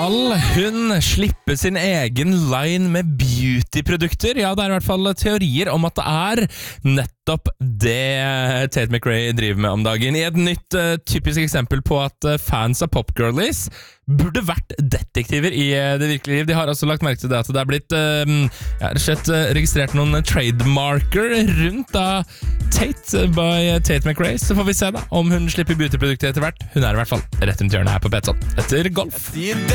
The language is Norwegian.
Skal hun slippe sin egen line med beautyprodukter? Ja, det er i hvert fall teorier om at det er nettopp det Tate McRae driver med om dagen. I et nytt typisk eksempel på at fans av popgirlies burde vært detektiver i det virkelige liv. De har også lagt merke til det at det er blitt rett og slett registrert noen trademarker rundt da Tate by Tate McRae. Så får vi se da om hun slipper beautyprodukter etter hvert. Hun er i hvert fall rett rundt hjørnet her på Petson etter golf.